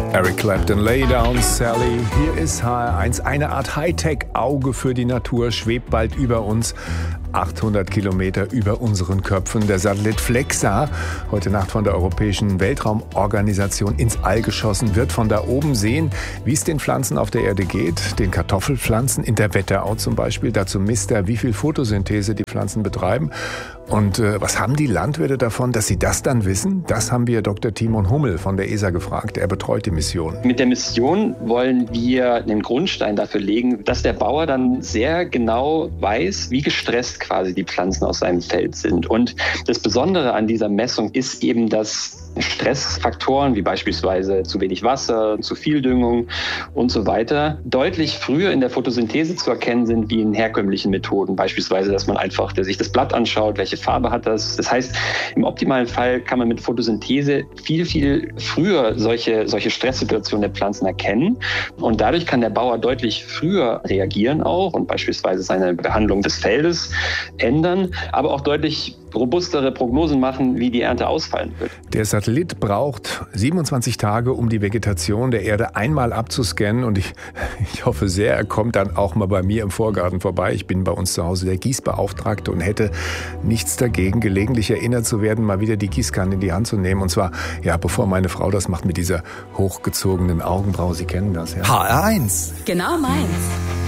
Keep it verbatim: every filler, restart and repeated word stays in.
Eric Clapton, Lay Down Sally. Hier ist H R eins. Eine Art Hightech-Auge für die Natur schwebt bald über uns. achthundert Kilometer über unseren Köpfen. Der Satellit Flexa, heute Nacht von der Europäischen Weltraumorganisation ins All geschossen, wird von da oben sehen, wie es den Pflanzen auf der Erde geht. Den Kartoffelpflanzen in der Wetterau zum Beispiel. Dazu misst er, wie viel Photosynthese die Pflanzen betreiben. Und äh, was haben die Landwirte davon, dass sie das dann wissen? Das haben wir Doktor Timon Hummel von der E S A gefragt. Er betreut die Mission. Mit der Mission wollen wir den Grundstein dafür legen, dass der Bauer dann sehr genau weiß, wie gestresst quasi die Pflanzen aus seinem Feld sind. Und das Besondere an dieser Messung ist eben, dass Stressfaktoren wie beispielsweise zu wenig Wasser, zu viel Düngung und so weiter deutlich früher in der Photosynthese zu erkennen sind wie in herkömmlichen Methoden. Beispielsweise, dass man einfach sich das Blatt anschaut, welche Farbe hat das. Das heißt, im optimalen Fall kann man mit Photosynthese viel, viel früher solche, solche Stresssituationen der Pflanzen erkennen. Und dadurch kann der Bauer deutlich früher reagieren auch und beispielsweise seine Behandlung des Feldes ändern, aber auch deutlich robustere Prognosen machen, wie die Ernte ausfallen wird. Der Satellit braucht siebenundzwanzig Tage, um die Vegetation der Erde einmal abzuscannen. Und ich, ich hoffe sehr, er kommt dann auch mal bei mir im Vorgarten vorbei. Ich bin bei uns zu Hause der Gießbeauftragte und hätte nichts dagegen, gelegentlich erinnert zu werden, mal wieder die Gießkanne in die Hand zu nehmen. Und zwar, ja, bevor meine Frau das macht mit dieser hochgezogenen Augenbraue. Sie kennen das, ja? H R eins. Genau meins.